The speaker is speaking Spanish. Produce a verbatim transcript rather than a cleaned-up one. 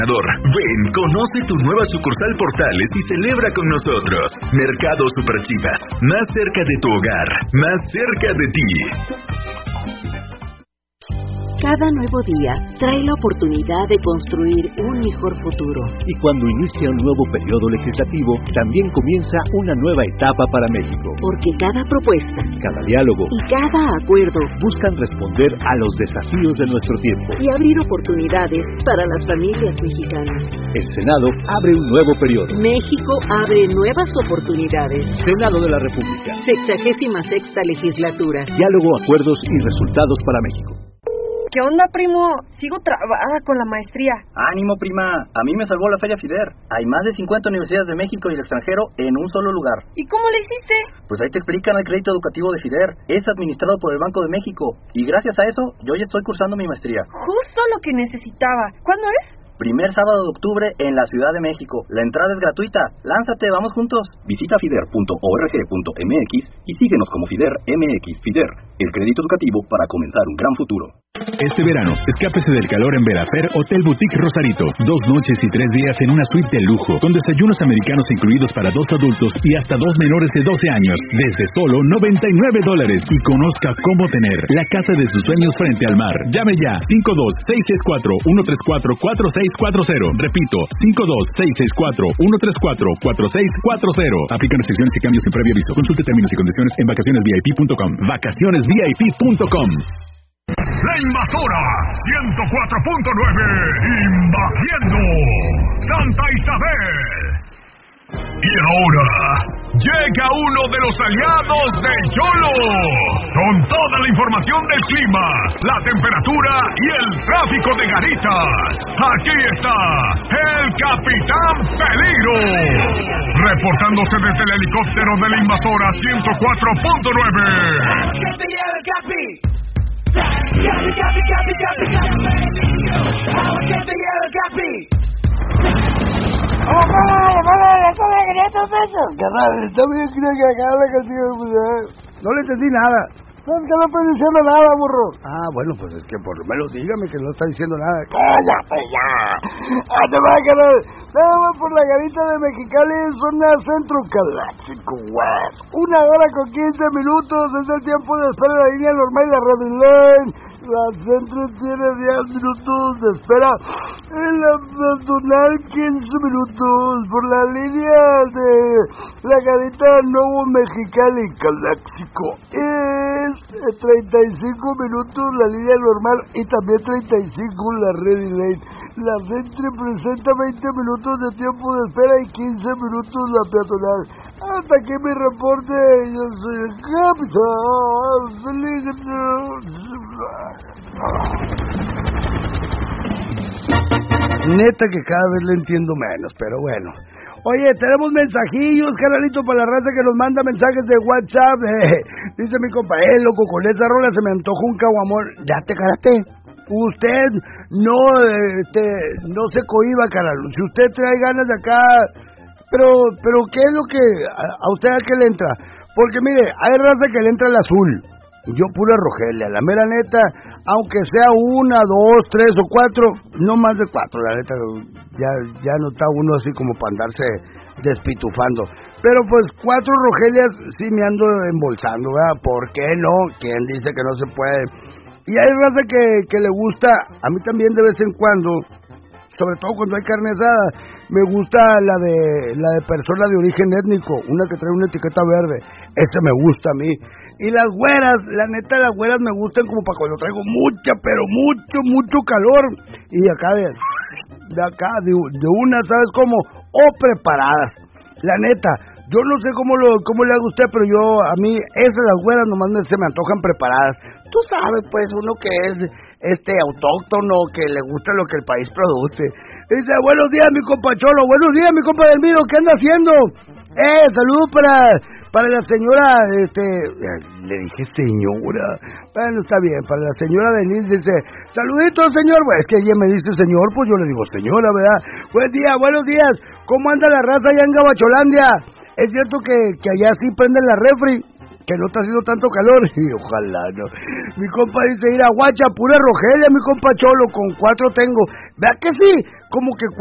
Ven, conoce tu nueva sucursal Portales y celebra con nosotros. Mercado Super Chivas, más cerca de tu hogar, más cerca de ti. Cada nuevo día trae la oportunidad de construir un mejor futuro. Y cuando inicia un nuevo periodo legislativo, también comienza una nueva etapa para México. Porque cada propuesta, cada diálogo y cada acuerdo buscan responder a los desafíos de nuestro tiempo y abrir oportunidades para las familias mexicanas. El Senado abre un nuevo periodo. México abre nuevas oportunidades. Senado de la República. Sexagésima sexta legislatura. Diálogo, acuerdos y resultados para México. ¿Qué onda, primo? Sigo trabada con la maestría. Ánimo, prima. A mí me salvó la Feria FIDER. Hay más de cincuenta universidades de México y el extranjero en un solo lugar. ¿Y cómo le hiciste? Pues ahí te explican el crédito educativo de FIDER. Es administrado por el Banco de México. Y gracias a eso, yo ya estoy cursando mi maestría. Justo lo que necesitaba. ¿Cuándo es? Primer sábado de octubre en la Ciudad de México. La entrada es gratuita. Lánzate, vamos juntos. Visita fider punto org punto m x y síguenos como FIDER M X. FIDER, el crédito educativo para comenzar un gran futuro. Este verano, escápese del calor en Verafer Hotel Boutique Rosarito. Dos noches y tres días en una suite de lujo, con desayunos americanos incluidos para dos adultos y hasta dos menores de doce años, desde solo noventa y nueve dólares. Y conozca cómo tener la casa de sus sueños frente al mar. Llame ya, cinco dos seis seis cuatro uno tres cuatro cuatro seis cuatro cero. Repito, cinco dos seis seis cuatro uno tres cuatro cuatro seis cuatro cero. Aplican restricciones y cambios sin previo aviso. Consulte términos y condiciones en vacaciones v i p punto com. vacaciones v i p punto com. La Invasora ciento cuatro punto nueve, invadiendo Santa Isabel. Y ahora llega uno de los aliados de YOLO, con toda la información del clima, la temperatura y el tráfico de Garitas. Aquí está el Capitán Peligro, reportándose desde el helicóptero de la Invasora ciento cuatro punto nueve. Capi, capi, capi, capi, capi, ¡Vamos, vamos, vamos! ¡Eso de quinientos pesos! Carnal, está bien que acá la canción, pues, no le entendí nada. ¿Sabes que no estoy diciendo nada, burro? Ah, bueno, pues es que por lo menos dígame que no está diciendo nada. ¡Cállate ya! ¡Ah, te va a quedar! Nada más por la garita de Mexicali, zona Centro Galáctico West. Una hora con quince minutos es el tiempo de espera de la línea normal y la Red Line. La Centro tiene diez minutos de espera. En la peatonal quince minutos. Por la línea de la garita Nuevo Mexicali Galáctico es treinta y cinco minutos la línea normal y también treinta y cinco la Red Line. La Centro presenta veinte minutos de tiempo de espera y quince minutos la peatonal. Hasta aquí mi reporte. Yo soy el Capitán Peligro. Neta que cada vez le entiendo menos, pero bueno. Oye, tenemos mensajillos, carnalito, para la raza que nos manda mensajes de WhatsApp. Eh, dice mi compa, eh, loco, con esa rola se me antoja un caguamón. Ya te caraste. Usted no, este, no se cohiba, carnal. Si usted trae ganas de acá, pero, pero ¿qué es lo que, a, a usted a qué le entra? Porque mire, hay raza que le entra el azul. Yo pura Rogelia, la mera neta, aunque sea una, dos, tres o cuatro, no más de cuatro, la neta, ya, ya no está uno así como para andarse despitufando. Pero pues cuatro Rogelias sí me ando embolsando, ¿verdad? ¿Por qué no? ¿Quién dice que no se puede? Y hay raza que, que le gusta, a mí también de vez en cuando, sobre todo cuando hay carne asada, me gusta la de la de persona de origen étnico, una que trae una etiqueta verde, esa me gusta a mí. Y las güeras, la neta las güeras me gustan como para cuando traigo mucha, pero mucho, mucho calor. Y acá de, de acá, de, de una, ¿sabes cómo? O preparadas. La neta, yo no sé cómo lo cómo le haga usted, pero yo, a mí, esas las güeras nomás me, se me antojan preparadas. Tú sabes, pues, uno que es este autóctono, que le gusta lo que el país produce. Dice, buenos días, mi compa Cholo, buenos días, mi compa Delmiro, ¿qué anda haciendo? Eh, saludos para... Para la señora, este, le dije señora, bueno, está bien, para la señora Denise dice, saluditos señor, pues es que ella me dice señor, pues yo le digo señora, ¿verdad? Buen día, buenos días, ¿cómo anda la raza allá en Gabacholandia? Es cierto que, que allá sí prenden la refri, que no está haciendo tanto calor, y ojalá no. Mi compa dice, ir a Guacha, pura Rogelia, mi compa Cholo, con cuatro tengo, ¿Verdad que sí? Como que